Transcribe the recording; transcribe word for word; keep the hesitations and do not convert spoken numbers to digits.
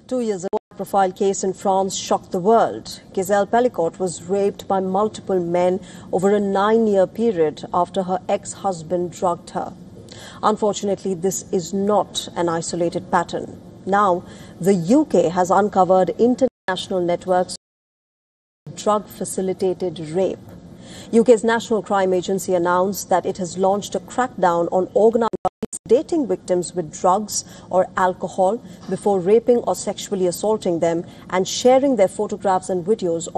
Two years ago, a profile case in France shocked the world. Giselle Pellicotte was raped by multiple men over a nine-year period after her ex-husband drugged her. Unfortunately, this is not an isolated pattern. Now, the U K has uncovered international networks of drug-facilitated rape. U K's National Crime Agency announced that it has launched a crackdown on organized dating victims with drugs or alcohol before raping or sexually assaulting them and sharing their photographs and videos